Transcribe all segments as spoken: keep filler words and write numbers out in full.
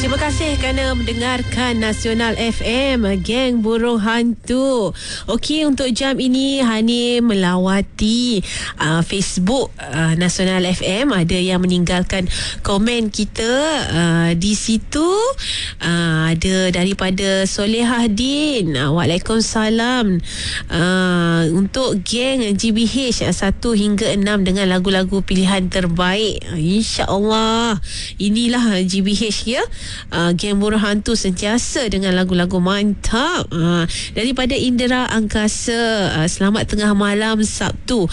Terima kasih kerana mendengarkan Nasional F M, Geng Burung Hantu. Okey, untuk jam ini Hani melawati uh, Facebook uh, Nasional F M. Ada yang meninggalkan komen kita uh, di situ. Uh, ada daripada Solehahdin. Uh, Waalaikumsalam. Uh, untuk geng G B H uh, satu hingga enam dengan lagu-lagu pilihan terbaik. Uh, InsyaAllah. Inilah G B H ya. Uh, Geng Burung Hantu sentiasa dengan lagu-lagu mantap. Uh, daripada Indra Angkasa, uh, selamat tengah malam Sabtu.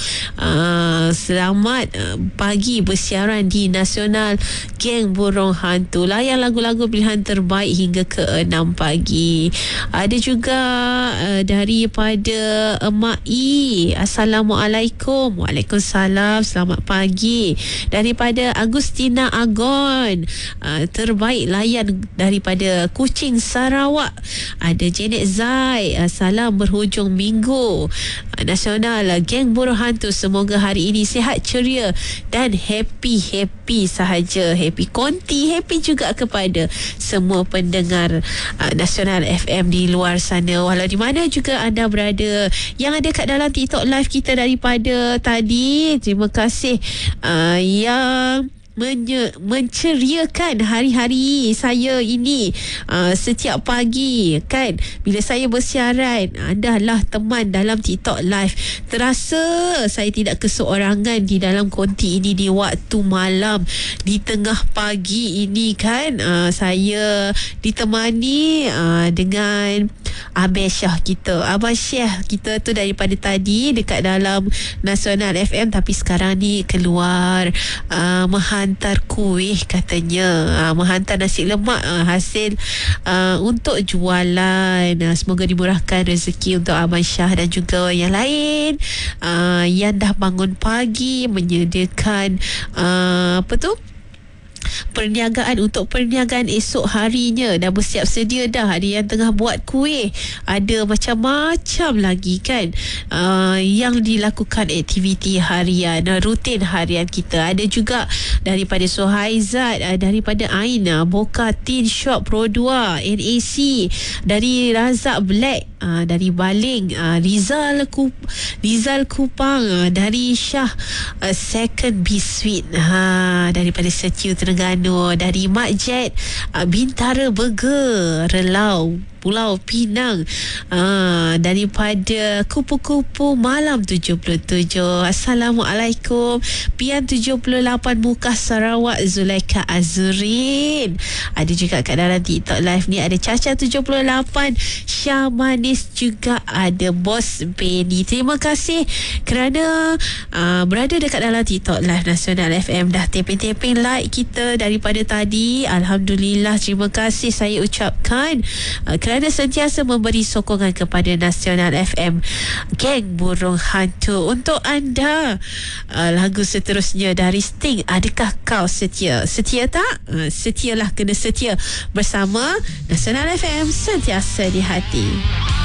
Uh, selamat uh, pagi bersiaran di Nasional Geng Burung Hantu. Layan lagu-lagu pilihan terbaik hingga ke enam pagi. Ada juga uh, daripada Emak I. Assalamualaikum. Waalaikumsalam. Selamat pagi. Daripada Agustina Agon. Uh, terbaik layan daripada Kuching, Sarawak. Ada Janet Zai. Uh, salam berhujung minggu. Uh, Nasional uh, Geng Burung Hantu. Semoga hari ini sihat, ceria dan happy-happy sahaja. Happy konti, happy juga kepada semua pendengar uh, Nasional F M di luar sana. Walau di mana juga anda berada. Yang ada kat dalam TikTok live kita daripada tadi, terima kasih uh, yang Menye, menceriakan hari-hari saya ini uh, setiap pagi kan, bila saya bersiaran anda lah teman dalam TikTok live. Terasa saya tidak keseorangan di dalam konti ini di waktu malam, di tengah pagi ini kan. uh, saya ditemani uh, dengan Abang Syah kita. Abang Syah kita tu daripada tadi dekat dalam Nasional F M, tapi sekarang ni keluar uh, menghantar kuih katanya. Uh, menghantar nasi lemak uh, hasil uh, untuk jualan. Uh, semoga dimurahkan rezeki untuk Abang Syah dan juga yang lain uh, yang dah bangun pagi menyediakan uh, apa tu perniagaan untuk perniagaan esok harinya. Dah bersiap sedia dah. Ada yang tengah buat kuih, ada macam-macam lagi kan uh, yang dilakukan aktiviti harian, uh, rutin harian kita. Ada juga daripada Suhaizat, uh, daripada Aina Boka Tin Shop Pro dua N A C, dari Razak Black, uh, dari Baling, uh, Rizal Kup, Rizal Kupang, uh, dari Syah uh, Second B Sweet, ha, daripada Setiu Terengganu, dari Mak Jet, uh, Bintara Burger Relau Pulau Pinang, uh, daripada Kupu-Kupu Malam tujuh puluh tujuh. Assalamualaikum. Pian tujuh puluh lapan Muka Sarawak, Zulaika Azurin. Ada juga kat dalam TikTok live ni ada Caca tujuh puluh lapan, Syah Manis, juga ada Bos Benny. Terima kasih kerana uh, berada dekat dalam TikTok live Nasional F M. Dah taping-taping like kita daripada tadi. Alhamdulillah, terima kasih saya ucapkan uh, kerana sentiasa memberi sokongan kepada Nasional F M, Geng Burung Hantu. Untuk anda, uh, lagu seterusnya dari Sting, Adakah Kau Setia? Setia tak? Uh, setialah, kena setia bersama Nasional F M, sentiasa di hati.